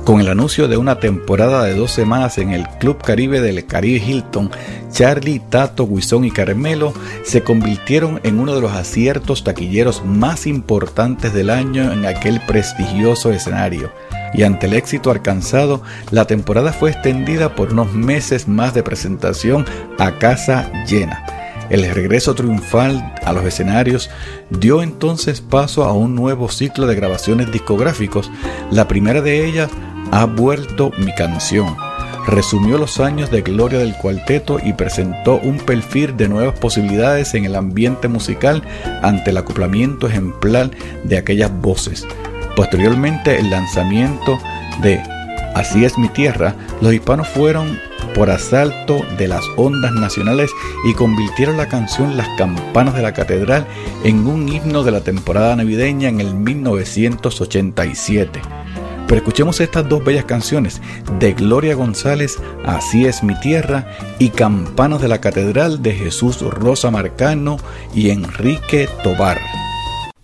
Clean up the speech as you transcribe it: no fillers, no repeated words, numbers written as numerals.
Con el anuncio de una temporada de 2 semanas en el Club Caribe del Caribe Hilton, Charly, Tato, Guizón y Carmelo se convirtieron en uno de los aciertos taquilleros más importantes del año en aquel prestigioso escenario. Y ante el éxito alcanzado, la temporada fue extendida por unos meses más de presentación a casa llena. El regreso triunfal a los escenarios dio entonces paso a un nuevo ciclo de grabaciones discográficos. La primera de ellas, Ha vuelto mi canción, resumió los años de gloria del cuarteto y presentó un perfil de nuevas posibilidades en el ambiente musical ante el acoplamiento ejemplar de aquellas voces. Posteriormente, el lanzamiento de Así es mi tierra, los hispanos fueron por asalto de las ondas nacionales y convirtieron la canción Las campanas de la catedral en un himno de la temporada navideña en el 1987. Pero escuchemos estas dos bellas canciones de Gloria González, Así es mi tierra, y Campanas de la catedral de Jesús Rosa Marcano y Enrique Tobar.